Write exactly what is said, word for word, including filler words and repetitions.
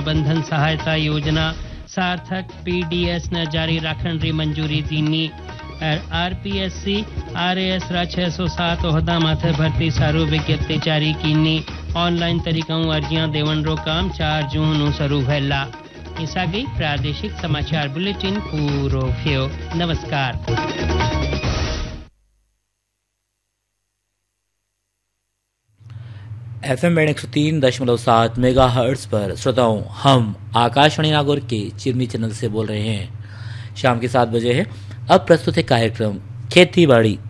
प्रबंधन सहायता योजना सार्थक पीडीएस न जारी रखण री मंजूरी दीनी। आरपीएससी आरएएस रा छह सौ सात ओहदा माथे भर्ती सारू विज्ञप्ति जारी कीनी। ऑनलाइन तरीकों अर्जियां देवन रो काम चार जून नु शुरू हैला। इसा गई प्रादेशिक समाचार बुलेटिन पूरो थियो। नमस्कार। एफ एम बैंड एक सौ तीन दशमलव सात मेगा हर्ट्स पर श्रोताओं, हम आकाशवाणी नागौर के चिरमी चैनल से बोल रहे हैं। शाम के सात बजे है। अब प्रस्तुत है कार्यक्रम खेती बाड़ी।